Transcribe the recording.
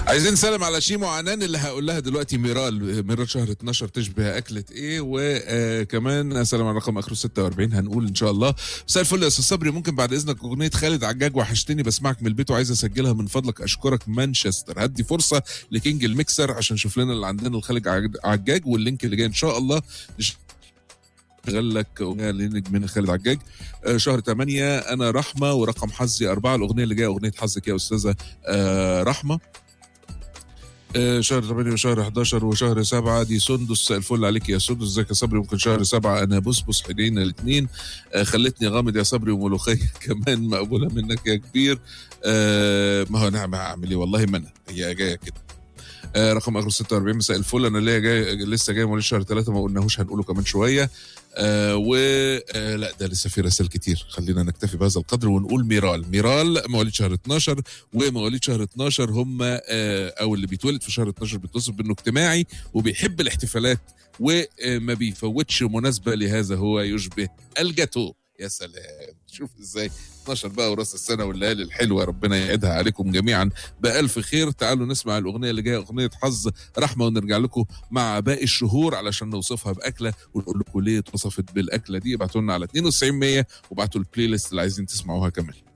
عايزين نسلم على شيمو عنان اللي هقول لها دلوقتي ميرال شهر 12 تشبه اكله ايه، وكمان سلام على رقم اخره 46 هنقول ان شاء الله. مساء الفل يا استاذ صبري، ممكن بعد اذنك اغنيه خالد عجاج وحشتني بسمعك من البيت وعايز اسجلها من فضلك اشكرك مانشستر. هدي فرصه لكينج الميكسر عشان نشوف لنا اللي عندنا الخالد عجاج، واللينك اللي جاي ان شاء الله شغل لك اغنيه لنجم خالد عجاج. شهر 8 انا رحمه ورقم حظي 4. الاغنيه اللي جايه اغنيه حظك يا استاذه رحمه. شهر 8 وشهر 11 وشهر 7 دي سندس. الفل عليك يا سندس، ازيك يا صبري؟ ممكن شهر 7 انا بصبص حدين الاثنين. خلتني غامض يا صبري وملوخيه كمان مقبوله منك يا كبير. ما هو نعم هعمل ايه والله، ما انا هي جايه كده. رقم اخره 46 مساء الفل، انا لسه جاي مواليد شهر 3 ما قلناهوش هنقوله كمان شويه. لا ده لسه في رسائل كتير، خلينا نكتفي بهذا القدر ونقول ميرال مواليد شهر 12. ومواليد شهر 12 هم او اللي بيتولد في شهر 12 بيتصف بانه اجتماعي وبيحب الاحتفالات وما بيفوتش مناسبه، لهذا هو يشبه الجاتو. يا سلام، شوف ازاي 12 بقى وراس السنه والليالي الحلوه، ربنا يعيدها عليكم جميعا بالف خير. تعالوا نسمع الاغنيه اللي جايه، اغنيه حظ رحمه، ونرجع لكم مع باقي الشهور علشان نوصفها باكله ونقول لكم ليه اتوصفت بالاكله دي. ابعتوا لنا على 92 100 وابعتوا البلاي ليست اللي عايزين تسمعوها كمان.